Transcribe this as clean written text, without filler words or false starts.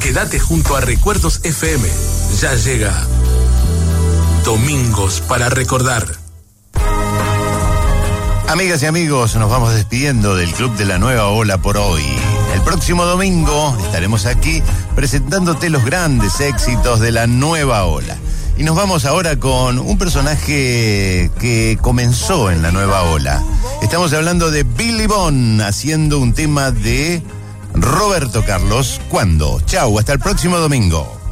Quédate junto a Recuerdos FM. Ya llega Domingos para recordar. Amigas y amigos, nos vamos despidiendo del Club de la Nueva Ola por hoy. El próximo domingo estaremos aquí presentándote los grandes éxitos de la Nueva Ola. Y nos vamos ahora con un personaje que comenzó en la Nueva Ola. Estamos hablando de Billy Bond haciendo un tema de Roberto Carlos. ¿Cuándo? Chau, hasta el próximo domingo.